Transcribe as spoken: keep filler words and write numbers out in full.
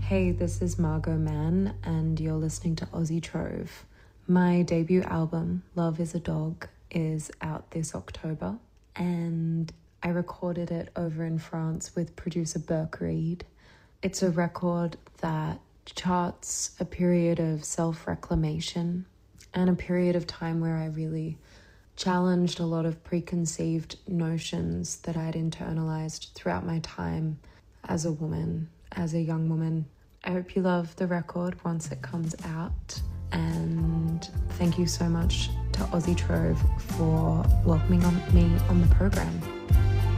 Hey, this is Margot Mann, and you're listening to Aussie Trove. My debut album, Love is a Dog, is out this October, and I recorded it over in France with producer Burke Reed. It's a record that charts a period of self-reclamation and a period of time where I really challenged a lot of preconceived notions that I'd internalized throughout my time as a woman, as a young woman. I hope you love the record once it comes out, and thank you so much to Aussie Trove for welcoming on me on the program.